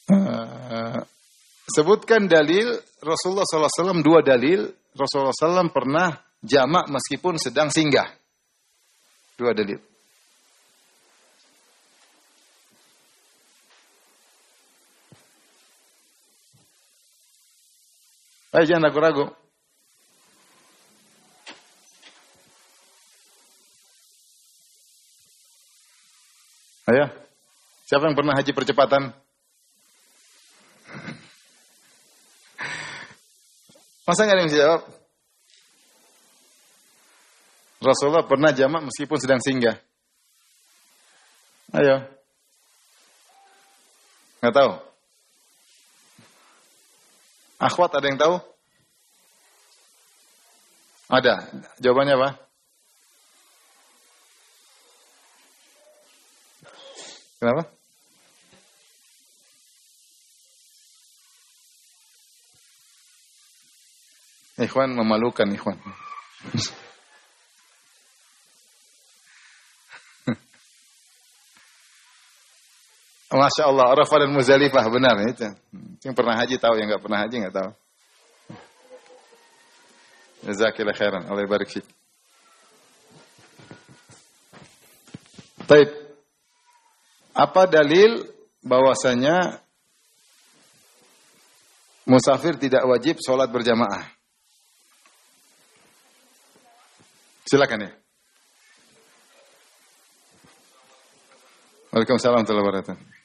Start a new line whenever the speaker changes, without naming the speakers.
Sebutkan dalil Rasulullah SAW, dua dalil Rasulullah SAW pernah jamak meskipun sedang singgah. Dua dalil. Ayo jangan ragu-ragu. Ayo. Siapa yang pernah haji percepatan? Masa nggak ada yang bisa jawab? Rasulullah pernah jamak meskipun sedang singgah. Ayo. Nggak tahu? Akhwat ada yang tahu? Ada. Jawabannya apa? Kenapa? Ikhwan memalukan, ikhwan. Masya Allah, Arafah dan Muzdalifah, benar itu. Yang pernah haji tahu, yang nggak pernah haji nggak tahu. Jazakillah khairan, Allah barik fik. Baik. Apa dalil bahwasanya musafir tidak wajib sholat berjamaah? Silakan ya. Waalaikumsalam warahmatullahi wabarakatuh.